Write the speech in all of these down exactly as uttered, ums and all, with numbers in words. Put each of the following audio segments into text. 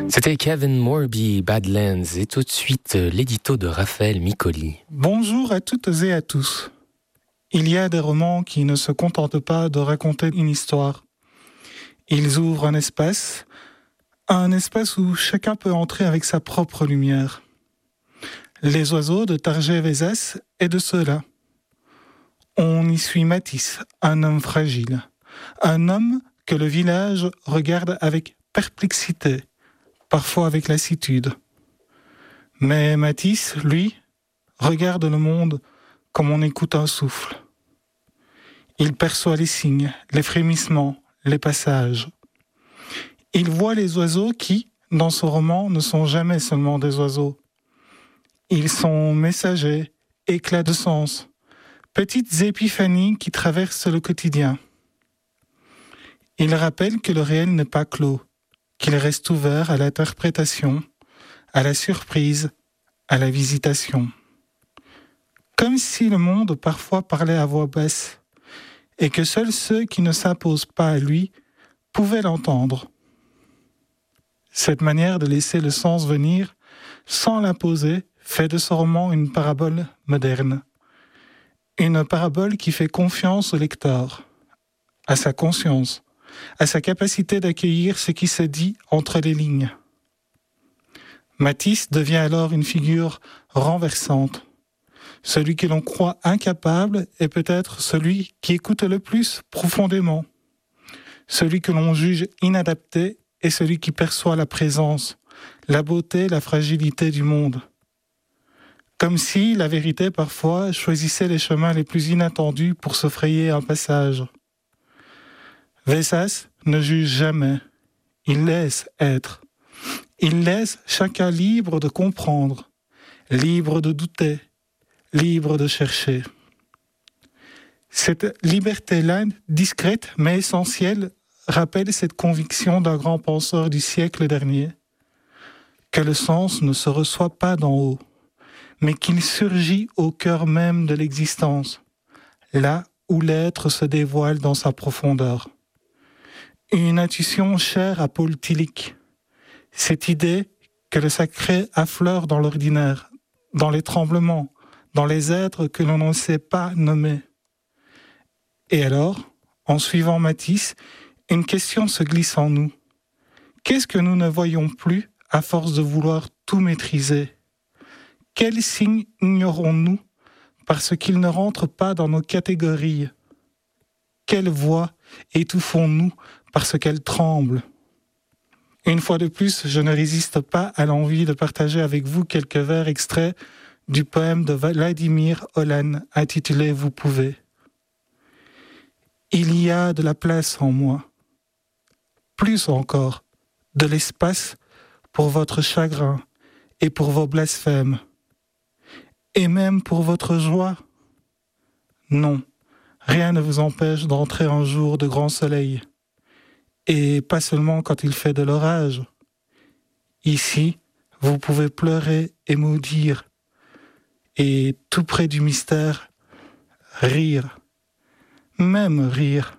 C'était Kevin Morby, Badlands, et tout de suite l'édito de Raphaël Micoli. Bonjour à toutes et à tous. Il y a des romans qui ne se contentent pas de raconter une histoire. Ils ouvrent un espace, un espace où chacun peut entrer avec sa propre lumière. Les oiseaux de Tarjei Vesaas est de ceux-là. On y suit Matisse, un homme fragile, un homme que le village regarde avec perplexité, parfois avec lassitude. Mais Matisse, lui, regarde le monde comme on écoute un souffle. Il perçoit les signes, les frémissements, les passages. Il voit les oiseaux qui, dans ce roman, ne sont jamais seulement des oiseaux. Ils sont messagers, éclats de sens, petites épiphanies qui traversent le quotidien. Il rappelle que le réel n'est pas clos, qu'il reste ouvert à l'interprétation, à la surprise, à la visitation. Comme si le monde parfois parlait à voix basse, et que seuls ceux qui ne s'imposent pas à lui pouvaient l'entendre. Cette manière de laisser le sens venir, sans l'imposer, fait de ce roman une parabole moderne. Une parabole qui fait confiance au lecteur, à sa conscience, à sa capacité d'accueillir ce qui se dit entre les lignes. Matisse devient alors une figure renversante. Celui que l'on croit incapable est peut-être celui qui écoute le plus profondément. Celui que l'on juge inadapté est celui qui perçoit la présence, la beauté, la fragilité du monde. Comme si la vérité parfois choisissait les chemins les plus inattendus pour se frayer un passage. Vesaas ne juge jamais, il laisse être. Il laisse chacun libre de comprendre, libre de douter, libre de chercher. Cette liberté-là, discrète mais essentielle, rappelle cette conviction d'un grand penseur du siècle dernier, que le sens ne se reçoit pas d'en haut, mais qu'il surgit au cœur même de l'existence, là où l'être se dévoile dans sa profondeur. Une intuition chère à Paul Tillich, cette idée que le sacré affleure dans l'ordinaire, dans les tremblements, dans les êtres que l'on ne sait pas nommer. Et alors, en suivant Matisse, une question se glisse en nous. Qu'est-ce que nous ne voyons plus à force de vouloir tout maîtriser ? Quels signes ignorons-nous parce qu'ils ne rentrent pas dans nos catégories ? Quelle voix étouffons-nous parce qu'elle tremble ? Une fois de plus, je ne résiste pas à l'envie de partager avec vous quelques vers extraits du poème de Vladimir Olan intitulé « Vous pouvez ». Il y a de la place en moi, plus encore, de l'espace pour votre chagrin et pour vos blasphèmes, et même pour votre joie. Non, rien ne vous empêche d'entrer un jour de grand soleil, et pas seulement quand il fait de l'orage. Ici, vous pouvez pleurer et maudire, et tout près du mystère, rire, même rire.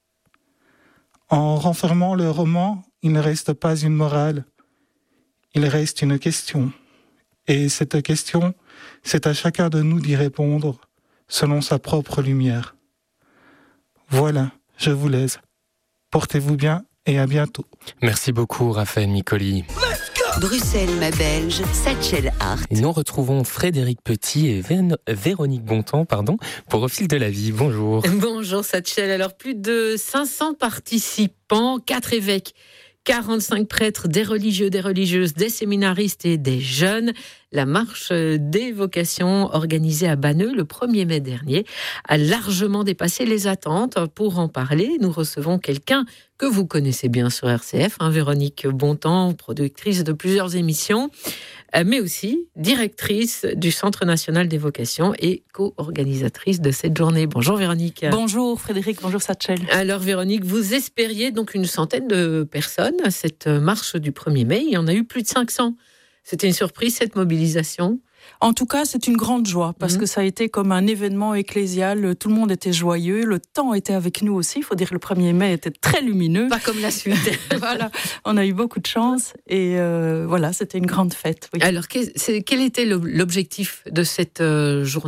En renfermant le roman, il ne reste pas une morale, il reste une question. Et cette question, c'est à chacun de nous d'y répondre selon sa propre lumière. Voilà, je vous laisse. Portez-vous bien et à bientôt. Merci beaucoup Raphaël Micoli. Bruxelles, ma belge, Satchel Art. Et nous retrouvons Frédéric Petit et Vé- Véronique Bontemps pardon, pour Au fil de la vie. Bonjour. Bonjour Satchel. Alors plus de cinq cents participants, quatre évêques, quarante-cinq prêtres, des religieux, des religieuses, des séminaristes et des jeunes. La marche des vocations organisée à Banneux le premier mai dernier a largement dépassé les attentes. Pour en parler, nous recevons quelqu'un que vous connaissez bien sur R C F, hein, Véronique Bontemps, productrice de plusieurs émissions, mais aussi directrice du Centre national des vocations et co-organisatrice de cette journée. Bonjour Véronique. Bonjour Frédéric, bonjour Satchel. Alors Véronique, vous espériez donc une centaine de personnes à cette marche du premier mai. Il y en a eu plus de cinq cents. C'était une surprise, cette mobilisation ? En tout cas, c'est une grande joie parce mmh. que ça a été comme un événement ecclésial. Tout le monde était joyeux. Le temps était avec nous aussi. Il faut dire que le premier mai était très lumineux. Pas comme la suite. Voilà, on a eu beaucoup de chance et euh, voilà, c'était une grande fête. Oui. Alors, quel était l'objectif de cette euh, journée ?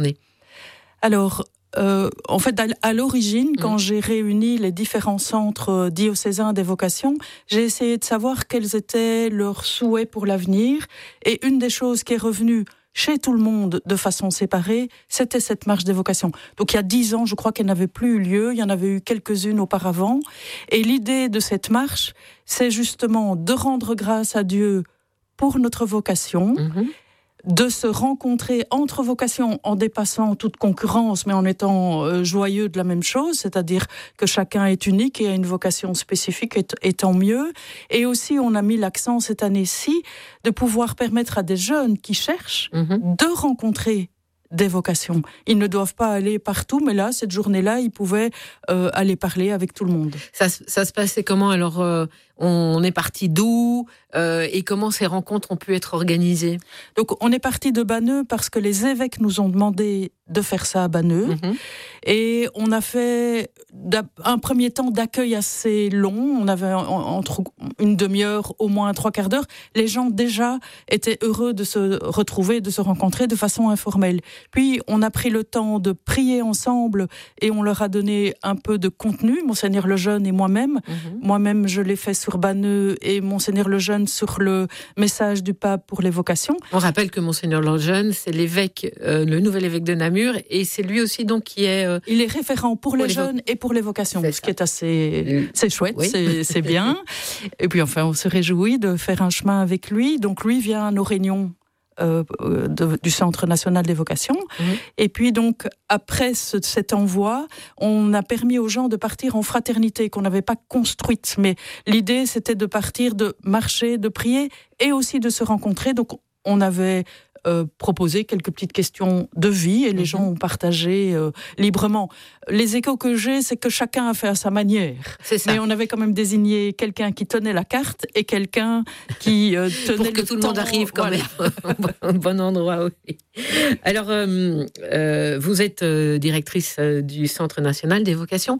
Alors, euh, en fait, à l'origine, mmh. quand j'ai réuni les différents centres diocésains des vocations, j'ai essayé de savoir quels étaient leurs souhaits pour l'avenir. Et une des choses qui est revenue chez tout le monde de façon séparée, c'était cette marche des vocations. Donc il y a dix ans, je crois qu'elle n'avait plus eu lieu, il y en avait eu quelques-unes auparavant. Et l'idée de cette marche, c'est justement de rendre grâce à Dieu pour notre vocation, mmh. de se rencontrer entre vocations en dépassant toute concurrence, mais en étant euh, joyeux de la même chose, c'est-à-dire que chacun est unique et a une vocation spécifique, et, et tant mieux. Et aussi, on a mis l'accent cette année-ci de pouvoir permettre à des jeunes qui cherchent mmh. de rencontrer des vocations. Ils ne doivent pas aller partout, mais là, cette journée-là, ils pouvaient euh, aller parler avec tout le monde. Ça, ça se passait comment ? Alors, euh, on est parti d'où euh, et comment ces rencontres ont pu être organisées ? Donc, on est parti de Banneux parce que les évêques nous ont demandé de faire ça à Banneux. Mmh. Et on a fait un premier temps d'accueil assez long. On avait entre une demi-heure, au moins trois quarts d'heure. Les gens déjà étaient heureux de se retrouver, de se rencontrer de façon informelle. Puis, on a pris le temps de prier ensemble et on leur a donné un peu de contenu, Monseigneur Lejeune et moi-même. Mmh. Moi-même, je l'ai fait sur Banneux et Monseigneur Lejeune sur le message du pape pour les vocations. On rappelle que Monseigneur Lejeune, c'est l'évêque, euh, le nouvel évêque de Namur, et c'est lui aussi donc qui est... Euh... Il est référent pour, pour les, les jeunes vo... et pour les vocations, ce qui est assez... C'est chouette, oui. c'est, c'est bien. Et puis enfin, on se réjouit de faire un chemin avec lui. Donc lui vient à nos réunions Euh, de, du Centre national des vocations. Mmh. Et puis donc, après ce, cet envoi, on a permis aux gens de partir en fraternité qu'on n'avait pas construite. Mais l'idée, c'était de partir, de marcher, de prier et aussi de se rencontrer. Donc, on avait euh, proposé quelques petites questions de vie et les mmh. gens ont partagé euh, librement. Les échos que j'ai, c'est que chacun a fait à sa manière. C'est ça. Mais on avait quand même désigné quelqu'un qui tenait la carte et quelqu'un qui euh, tenait pour que le tout le temps, monde arrive quand voilà. même au bon endroit. Oui. Alors, euh, euh, vous êtes euh, directrice euh, du Centre national des vocations.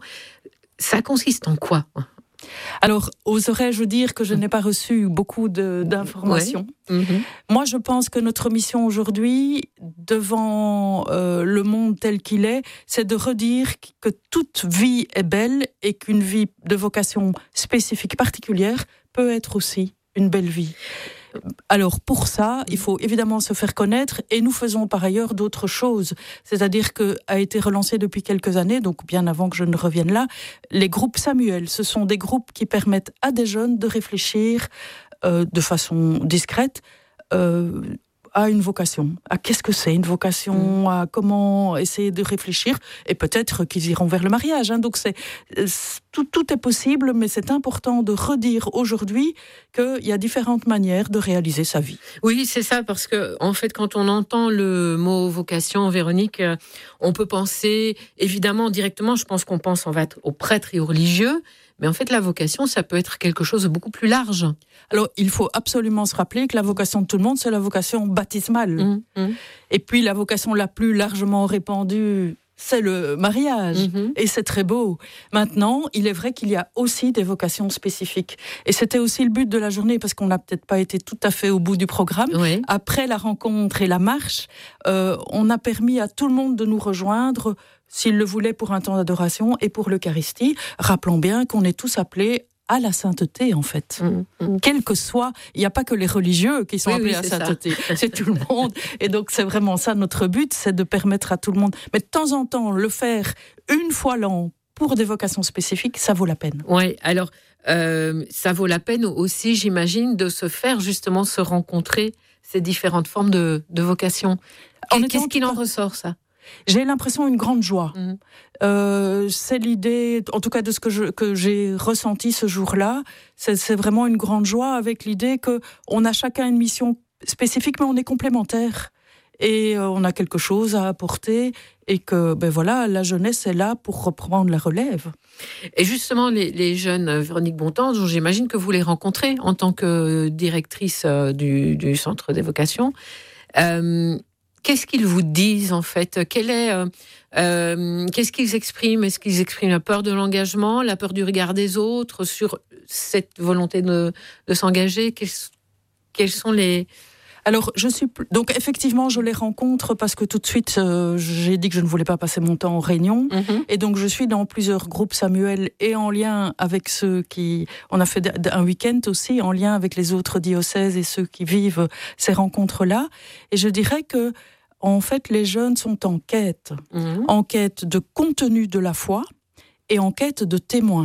Ça consiste en quoi ? Alors, oserais-je dire que je n'ai pas reçu beaucoup de, d'informations. Ouais. Mmh. Moi, je pense que notre mission aujourd'hui, devant euh, le monde tel qu'il est, c'est de redire que toute vie est belle et qu'une vie de vocation spécifique, particulière, peut être aussi une belle vie. Alors pour ça, il faut évidemment se faire connaître et nous faisons par ailleurs d'autres choses. C'est-à-dire que a été relancé depuis quelques années, donc bien avant que je ne revienne là, les groupes Samuel. Ce sont des groupes qui permettent à des jeunes de réfléchir euh, de façon discrète euh, à une vocation, à qu'est-ce que c'est une vocation, à comment essayer de réfléchir, et peut-être qu'ils iront vers le mariage. Hein. Donc c'est, c'est tout, tout est possible, mais c'est important de redire aujourd'hui qu'il y a différentes manières de réaliser sa vie. Oui, c'est ça, parce que en fait, quand on entend le mot vocation, Véronique, on peut penser évidemment directement. Je pense qu'on pense en fait aux prêtres et aux religieux. Mais en fait, la vocation, ça peut être quelque chose de beaucoup plus large. Alors, il faut absolument se rappeler que la vocation de tout le monde, c'est la vocation baptismale. Mmh, mmh. Et puis, la vocation la plus largement répandue, c'est le mariage. Mmh. Et c'est très beau. Maintenant, il est vrai qu'il y a aussi des vocations spécifiques. Et c'était aussi le but de la journée, parce qu'on n'a peut-être pas été tout à fait au bout du programme. Oui. Après la rencontre et la marche, euh, on a permis à tout le monde de nous rejoindre, s'il le voulait, pour un temps d'adoration et pour l'Eucharistie. Rappelons bien qu'on est tous appelés à la sainteté, en fait. Mmh, mmh. Quel que soit, il n'y a pas que les religieux qui sont oui, appelés oui, à la sainteté, ça. C'est tout le monde. Et donc, c'est vraiment ça, notre but, c'est de permettre à tout le monde. Mais de temps en temps, le faire une fois l'an pour des vocations spécifiques, ça vaut la peine. Oui, alors, euh, ça vaut la peine aussi, j'imagine, de se faire justement se rencontrer ces différentes formes de, de vocations. Qu'est-ce qu'il en ressort, ça ? J'ai l'impression une grande joie. Mmh. Euh, c'est l'idée, en tout cas de ce que, je, que j'ai ressenti ce jour-là, c'est, c'est vraiment une grande joie avec l'idée qu'on a chacun une mission spécifique, mais on est complémentaires. Et euh, on a quelque chose à apporter et que ben voilà, la jeunesse est là pour reprendre la relève. Et justement, les, les jeunes, Véronique Bontemps, j'imagine que vous les rencontrez en tant que directrice du, du Centre des vocations. Euh, qu'est-ce qu'ils vous disent en fait ? Quel est, euh, euh, qu'est-ce qu'ils expriment ? Est-ce qu'ils expriment la peur de l'engagement, la peur du regard des autres sur cette volonté de, de s'engager ? Quels, quels sont les... Alors, je suis plus... donc effectivement, je les rencontre parce que tout de suite, euh, j'ai dit que je ne voulais pas passer mon temps en réunion, mm-hmm. et donc je suis dans plusieurs groupes Samuel et en lien avec ceux qui, on a fait un week-end aussi en lien avec les autres diocèses et ceux qui vivent ces rencontres-là, et je dirais que en fait, les jeunes sont en quête, mm-hmm. en quête de contenu de la foi et en quête de témoins.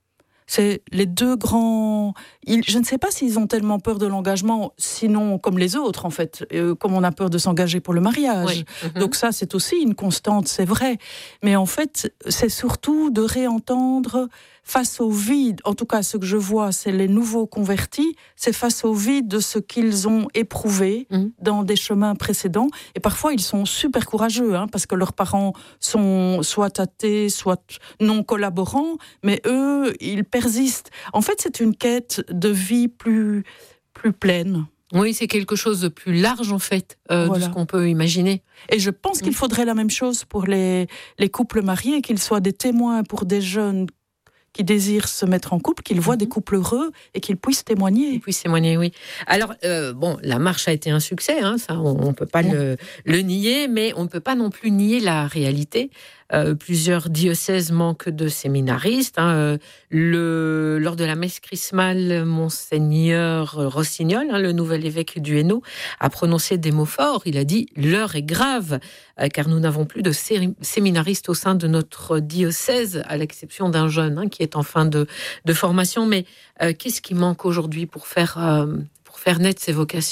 C'est les deux grands... Ils, je ne sais pas s'ils ont tellement peur de l'engagement, sinon comme les autres, en fait, euh, comme on a peur de s'engager pour le mariage. Oui. Mm-hmm. Donc ça, c'est aussi une constante, c'est vrai. Mais en fait, c'est surtout de réentendre face au vide. En tout cas, ce que je vois, c'est les nouveaux convertis, c'est face au vide de ce qu'ils ont éprouvé mm-hmm. dans des chemins précédents. Et parfois, ils sont super courageux, hein, parce que leurs parents sont soit athées, soit non collaborants, mais eux, ils persistent. En fait, c'est une quête de vie plus, plus pleine. Oui, c'est quelque chose de plus large, en fait, euh, voilà. de ce qu'on peut imaginer. Et je pense mmh. qu'il faudrait la même chose pour les, les couples mariés, qu'ils soient des témoins pour des jeunes qui désirent se mettre en couple, qu'ils voient mmh. des couples heureux et qu'ils puissent témoigner. Ils puissent témoigner, oui. Alors, euh, bon, la marche a été un succès, hein, ça, on ne peut pas mmh. le, le nier, mais on ne peut pas non plus nier la réalité. Euh, plusieurs diocèses manquent de séminaristes. Hein. Euh, le, lors de la messe chrismale, Monseigneur Rossignol, hein, le nouvel évêque du Hainaut, a prononcé des mots forts. Il a dit « L'heure est grave, euh, car nous n'avons plus de sé- séminaristes au sein de notre diocèse, à l'exception d'un jeune hein, qui est en fin de, de formation. » Mais euh, qu'est-ce qui manque aujourd'hui pour faire, euh, pour faire naître ces vocations ?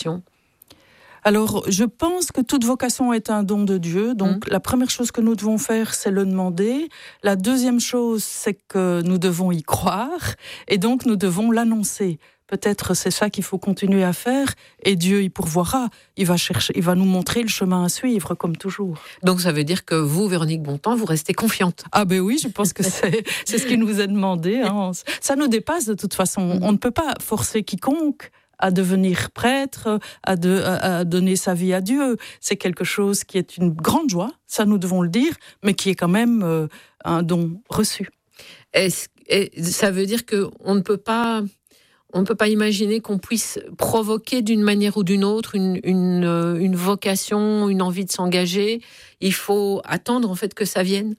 Alors, je pense que toute vocation est un don de Dieu. Donc, mmh. la première chose que nous devons faire, c'est le demander. La deuxième chose, c'est que nous devons y croire. Et donc, nous devons l'annoncer. Peut-être c'est ça qu'il faut continuer à faire. Et Dieu y pourvoira. Il va chercher, il va nous montrer le chemin à suivre, comme toujours. Donc, ça veut dire que vous, Véronique Bontemps, vous restez confiante. Ah ben oui, je pense que c'est, c'est ce qui nous est demandé. Hein. Ça nous dépasse de toute façon. Mmh. On ne peut pas forcer quiconque à devenir prêtre, à, de, à, à donner sa vie à Dieu. C'est quelque chose qui est une grande joie, ça nous devons le dire, mais qui est quand même euh, un don reçu. Est-ce, est, ça veut dire qu'on ne peut pas... On ne peut pas imaginer qu'on puisse provoquer d'une manière ou d'une autre une, une, une vocation, une envie de s'engager. Il faut attendre en fait que ça vienne.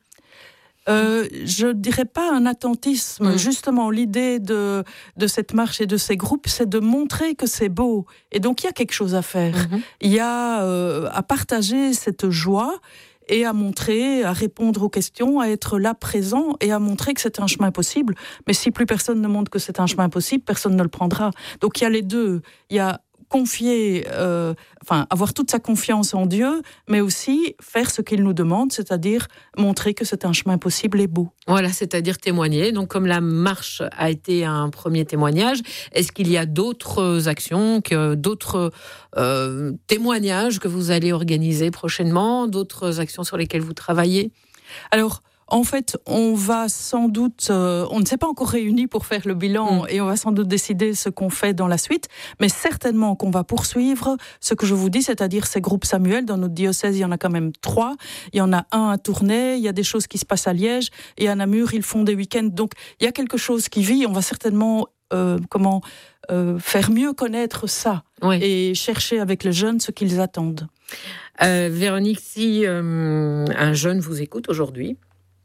Euh, je dirais pas un attentisme. Mmh. Justement, l'idée de, de cette marche et de ces groupes, c'est de montrer que c'est beau. Et donc, il y a quelque chose à faire. Mmh. Il y a euh, à partager cette joie et à montrer, à répondre aux questions, à être là présent et à montrer que c'est un chemin possible. Mais si plus personne ne montre que c'est un chemin possible, personne ne le prendra. Donc, il y a les deux. Il y a confier, euh, enfin, avoir toute sa confiance en Dieu, mais aussi faire ce qu'il nous demande, c'est-à-dire montrer que c'est un chemin possible et beau. Voilà, c'est-à-dire témoigner. Donc, comme la marche a été un premier témoignage, est-ce qu'il y a d'autres actions, que, d'autres euh, témoignages que vous allez organiser prochainement, d'autres actions sur lesquelles vous travaillez ? Alors, en fait, on va sans doute, euh, on ne s'est pas encore réunis pour faire le bilan mmh. et on va sans doute décider ce qu'on fait dans la suite, mais certainement qu'on va poursuivre ce que je vous dis, c'est-à-dire ces groupes Samuel. Dans notre diocèse, il y en a quand même trois. Il y en a un à Tournai, il y a des choses qui se passent à Liège et à Namur, ils font des week-ends. Donc, il y a quelque chose qui vit. On va certainement euh, comment euh, faire mieux connaître ça oui. et chercher avec les jeunes ce qu'ils attendent. Euh, Véronique, si euh, un jeune vous écoute aujourd'hui,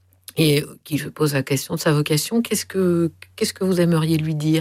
et qui se pose la question de sa vocation, qu'est-ce que, qu'est-ce que vous aimeriez lui dire ?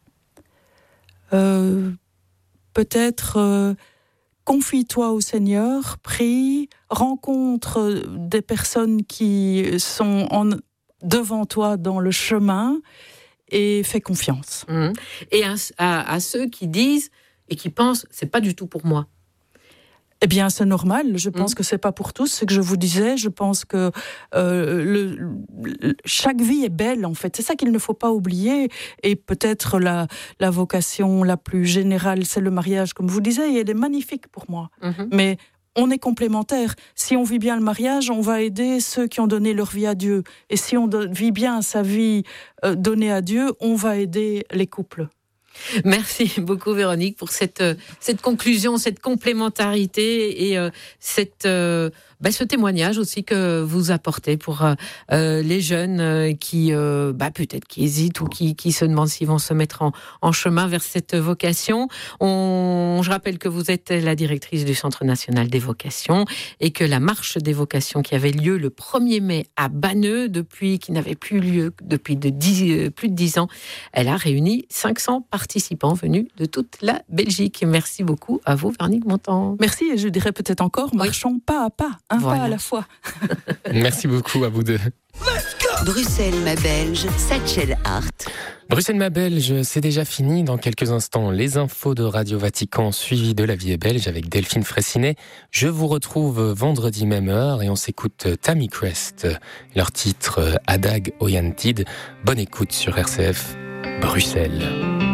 euh, Peut-être euh, confie-toi au Seigneur, prie, rencontre des personnes qui sont en, devant toi dans le chemin et fais confiance. Mmh. Et à, à, à ceux qui disent et qui pensent, c'est pas du tout pour moi. Eh bien, c'est normal. Je pense mmh. que c'est pas pour tous. Ce que je vous disais, je pense que euh, le, le, chaque vie est belle, en fait. C'est ça qu'il ne faut pas oublier. Et peut-être la, la vocation la plus générale, c'est le mariage, comme vous disiez. Et elle est magnifique pour moi. Mmh. Mais on est complémentaires. Si on vit bien le mariage, on va aider ceux qui ont donné leur vie à Dieu. Et si on do- vit bien sa vie euh, donnée à Dieu, on va aider les couples. Merci beaucoup Véronique pour cette, cette conclusion, cette complémentarité et euh, cette, euh, bah, ce témoignage aussi que vous apportez pour euh, les jeunes qui euh, bah, peut-être qui hésitent ou qui, qui se demandent s'ils vont se mettre en, en chemin vers cette vocation. On, je rappelle que vous êtes la directrice du Centre national des vocations et que la marche des vocations qui avait lieu le premier mai à Banneux, depuis, qui n'avait plus lieu depuis de dix, plus de dix ans, elle a réuni cinq cents participants venus de toute la Belgique. Merci beaucoup à vous, Véronique Bontemps. Merci, et je dirais peut-être encore, marchons oui. pas à pas, un voilà. pas à la fois. Merci beaucoup à vous deux. Bruxelles, ma Belge, Satchel Hart. Bruxelles, ma Belge, c'est déjà fini. Dans quelques instants, les infos de Radio Vatican suivies de La Vie est belge avec Delphine Fraissinet. Je vous retrouve vendredi même heure et on s'écoute Tammy Crest, leur titre Adag Oyantid. Bonne écoute sur R C F Bruxelles.